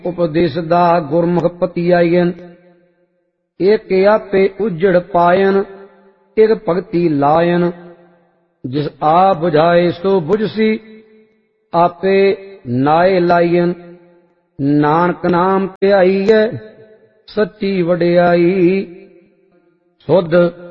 ਉਪਦੇਸ਼ ਦਾ ਗੁਰਮੁਖ ਪਤੀਆਇਨ। ਏਕ ਆਪੇ ਉਜੜ ਪਾਇਨ ਇਕ ਭਗਤੀ ਲਾਇਨ। ਜਿਸ ਆ ਬੁਝਾਏ ਸੋ ਬੁਝਸੀ ਆਪੇ ਨਾਏ ਲਾਇਨ। ਨਾਨਕ ਨਾਮ ਧਿਆਈਐ ਸੱਚੀ ਵਡਿਆਈ। ਸੁਧ